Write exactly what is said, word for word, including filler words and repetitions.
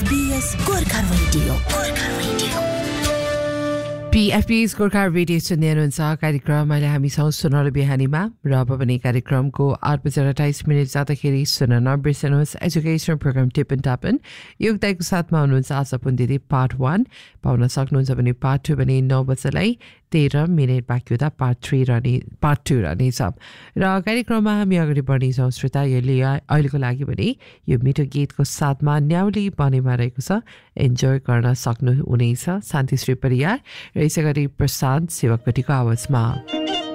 SBS Gorkha radio Gorkha radio पीएफपी's Gorkha radio सुन्दै हुनुहुन्छ कार्यक्रम अहिले हामी छौँ सुनौलो बिहानीमा र अब पनि कार्यक्रमको आठ बजेर अठाइस मिनट जाँदाखेरि सुन नबिर्सनुहोस् एजुकेसन प्रोग्राम टिप एन्ड टापन योगदायको साथमा हुनुहुन्छ आज पनि दिदी पार्ट वान पाउन सक्नुहुन्छ भने पार्ट टू भने नौ बजेलाई तेह्र मिनट बाँकी हुँदा पार्ट थ्री रहने पार्ट टू रहनेछ र कार्यक्रममा हामी अगाडि बढ्नेछौँ श्रोता यसले अहिलेको लागि भने यो मिठो गीतको साथमा न्याउली बनेमा रहेको छ इन्जोय गर्न सक्नुहुनेछ शान्तिश्री परियार र यसै गरी प्रशान्त सेवकपट्टिको आवाजमा